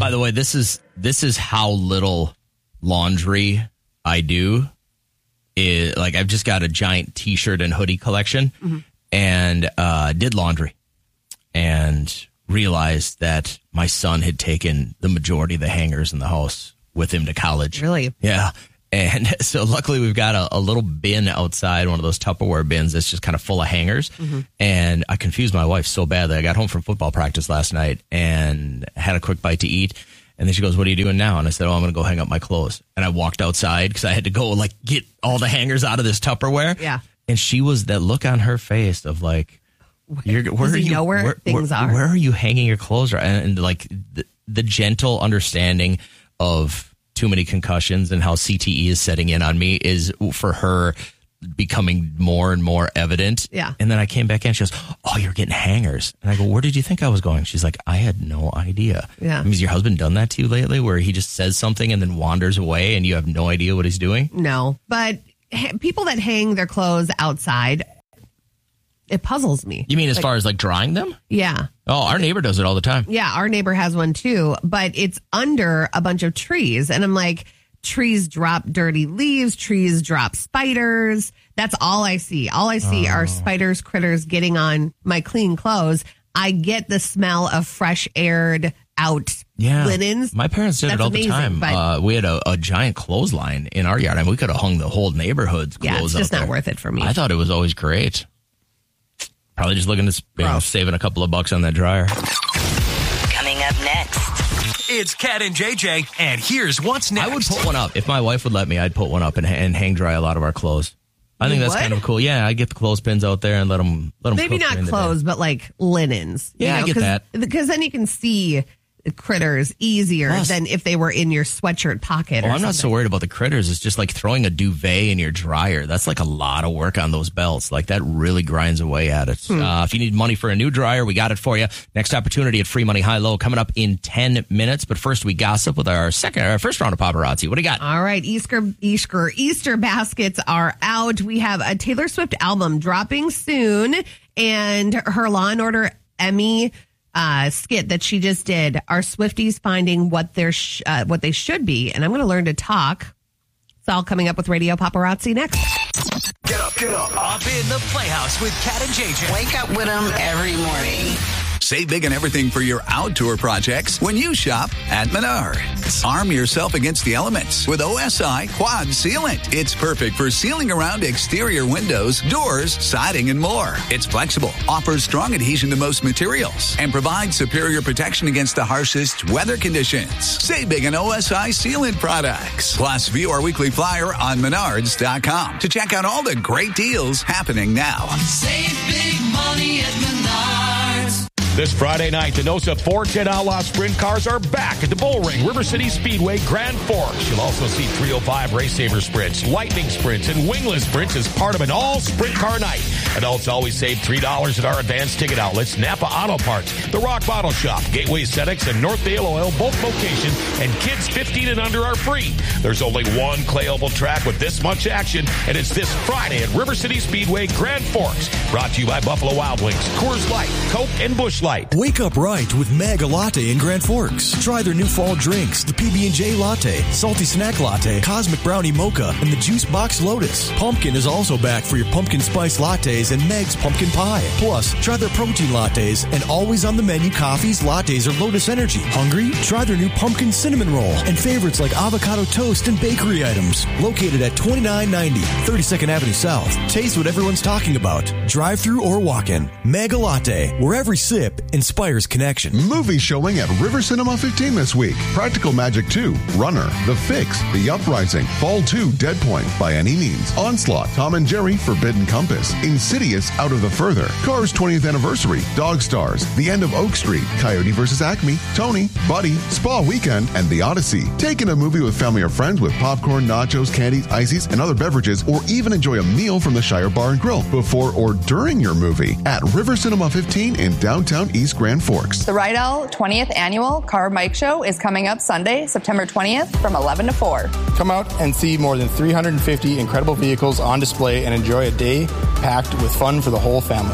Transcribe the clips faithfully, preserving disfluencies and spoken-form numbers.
By the way, this is this is how little laundry I do. It, like I've just got a giant T-shirt and hoodie collection, mm-hmm. and uh, did laundry, and realized that my son had taken the majority of the hangers in the house with him to college. Really? Yeah. And so luckily we've got a, a little bin outside, one of those Tupperware bins that's just kind of full of hangers. Mm-hmm. And I confused my wife so badly. I got home from football practice last night and had a quick bite to eat. And then she goes, "What are you doing now?" And I said, "Oh, I'm going to go hang up my clothes." And I walked outside because I had to go like get all the hangers out of this Tupperware. Yeah. And she was, that look on her face of like, You're, where Does are he you know where, where things where, are? Where are you hanging your clothes? And, and like the, the gentle understanding of too many concussions and how C T E is setting in on me is for her becoming more and more evident. Yeah. And then I came back in. She goes, "Oh, you're getting hangers." And I go, "Where did you think I was going?" She's like, "I had no idea." Yeah. I mean, has your husband done that to you lately, where he just says something and then wanders away and you have no idea what he's doing? No, but ha- people that hang their clothes outside, it puzzles me. You mean as like, far as like drying them? Yeah. Oh, our neighbor does it all the time. Yeah, our neighbor has one too, but it's under a bunch of trees. And I'm like, trees drop dirty leaves, trees drop spiders. That's all I see. All I see oh. are spiders, critters getting on my clean clothes. I get the smell of fresh aired out yeah. linens. My parents did That's it all amazing, the time. but- Uh, we had a, a giant clothesline in our yard. I mean, we could have hung the whole neighborhood's clothes Yeah, it's just out not there. worth it for me. I thought it was always great. Probably just looking to you know, saving a couple of bucks on that dryer. Coming up next, it's Cat and J J, and here's what's next. I would put one up. If my wife would let me, I'd put one up and, and hang dry a lot of our clothes. I You think that's would? kind of cool. Yeah, I'd get the clothespins out there and let them, let them Maybe cook not during the clothes, day. but like linens. Yeah, I get cause, that. Because then you can see critters easier Plus- than if they were in your sweatshirt pocket. Oh, or I'm not so something. worried about the critters. It's just like throwing a duvet in your dryer. That's like a lot of work on those belts. Like that really grinds away at it. Hmm. Uh, if you need money for a new dryer, we got it for you. Next opportunity at Free Money High Low coming up in ten minutes. But first, we gossip with our second, our first round of paparazzi. What do you got? All right, Easter, Easter, Easter baskets are out. We have a Taylor Swift album dropping soon, and her Law and Order Emmy uh, skit that she just did. Are Swifties finding what they're sh- uh, what they should be? And I'm going to learn to talk. It's all coming up with Radio Paparazzi next. Get up, get up. Up in the Playhouse with Cat and J J. wake up with them every morning. Save big on everything for your outdoor projects when you shop at Menards. Arm yourself against the elements with O S I Quad Sealant. It's perfect for sealing around exterior windows, doors, siding, and more. It's flexible, offers strong adhesion to most materials, and provides superior protection against the harshest weather conditions. Save big on O S I Sealant products. Plus, view our weekly flyer on menards dot com to check out all the great deals happening now. Save big money at Menards. This Friday night, the NOSA four ten Outlaw Sprint cars are back at the Bull Ring, River City Speedway, Grand Forks. You'll also see three oh five Race Saver Sprints, Lightning Sprints, and Wingless Sprints as part of an all-sprint car night. Adults always save three dollars at our advanced ticket outlets, Napa Auto Parts, The Rock Bottle Shop, Gateway Aesthetics, and Northdale Oil, both locations, and kids fifteen and under are free. There's only one clay oval track with this much action, and it's this Friday at River City Speedway, Grand Forks. Brought to you by Buffalo Wild Wings, Coors Light, Coke, and Busch Light. Wake up right with Mega Latte in Grand Forks. Try their new fall drinks, the P B and J Latte, Salty Snack Latte, Cosmic Brownie Mocha, and the Juice Box Lotus. Pumpkin is also back for your pumpkin spice lattes and Meg's Pumpkin Pie. Plus, try their protein lattes and always on the menu coffees, lattes, or Lotus Energy. Hungry? Try their new pumpkin cinnamon roll and favorites like avocado toast and bakery items. Located at twenty-nine ninety thirty-second Avenue South. Taste what everyone's talking about. Drive-through or walk-in. Mega Latte, where every sip inspires connection. Movie showing at River Cinema fifteen this week. Practical Magic two, Runner, The Fix, The Uprising, Fall two, Dead Point, By Any Means, Onslaught, Tom and Jerry, Forbidden Compass, Insidious, Out of the Further, Cars twentieth Anniversary, Dog Stars, The End of Oak Street, Coyote versus Acme, Tony, Buddy, Spa Weekend, and The Odyssey. Take in a movie with family or friends with popcorn, nachos, candies, ices, and other beverages, or even enjoy a meal from the Shire Bar and Grill before or during your movie at River Cinema fifteen in downtown East Grand Forks. The Rydell twentieth Annual Car Bike Show is coming up Sunday, September twentieth from eleven to four. Come out and see more than three hundred fifty incredible vehicles on display and enjoy a day packed with fun for the whole family.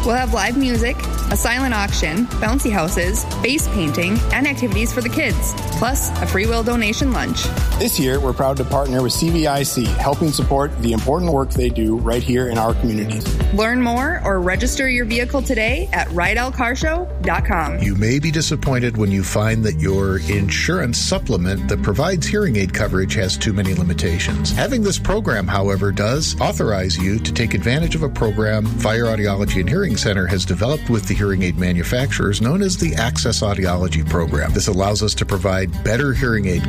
We'll have live music, a silent auction, bouncy houses, face painting, and activities for the kids, plus a free will donation lunch. This year, we're proud to partner with C V I C, helping support the important work they do right here in our community. Learn more or register your vehicle today at rydell car show dot com. You may be disappointed when you find that your insurance supplement that provides hearing aid coverage has too many limitations. Having this program, however, does authorize you to take advantage of a program Fire Audiology and Hearing Center has developed with the hearing aid manufacturers known as the Access Audiology Program. This allows us to provide better hearing aid